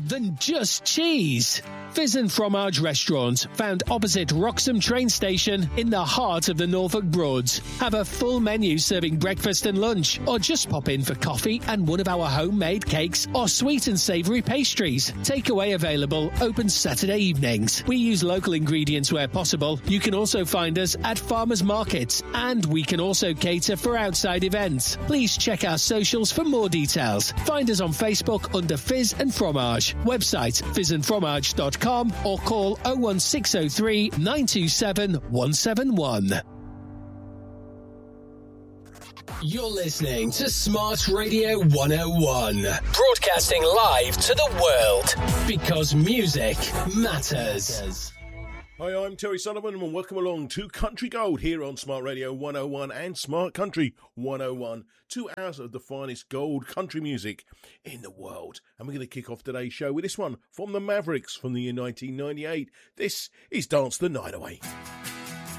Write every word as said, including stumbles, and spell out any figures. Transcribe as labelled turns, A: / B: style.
A: than just cheese. Fizz and Fromage Restaurant, found opposite Wroxham train station in the heart of the Norfolk Broads. Have a full menu serving breakfast and lunch, or just pop in for coffee and one of our homemade cakes or sweet and savoury pastries. Takeaway available, open Saturday evenings. We use local ingredients where possible. You can also find us at farmers markets, and we can also cater for outside events. Please check our socials for more details. Find us on Facebook under Fizz and Fromage. Website fizz and fromage dot com or call oh one six oh three, nine two seven, one seven one. You're listening to Smart Radio one oh one, broadcasting live to the world, because music matters.
B: Hi, I'm Terry Sullivan and welcome along to Country Gold here on Smart Radio one oh one and Smart Country one oh one. Two hours of the finest gold country music in the world. And we're going to kick off today's show with this one from the Mavericks from the year nineteen ninety-eight. This is Dance the Night Away.